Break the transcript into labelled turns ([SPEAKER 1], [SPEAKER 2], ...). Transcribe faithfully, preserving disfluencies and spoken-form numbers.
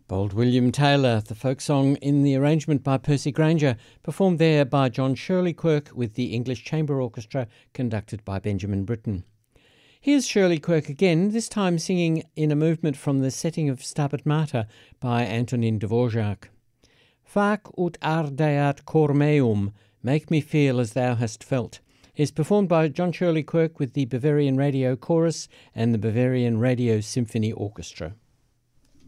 [SPEAKER 1] Bold William Taylor, the folk song in the arrangement by Percy Grainger, performed there by John Shirley Quirk with the English Chamber Orchestra conducted by Benjamin Britten. Here's Shirley Quirk again, this time singing in a movement from the setting of Stabat Mater by Antonin Dvorak. Fac ut ardeat cor meum, make me feel as thou hast felt, is performed by John Shirley Quirk with the Bavarian Radio Chorus and the Bavarian Radio Symphony Orchestra.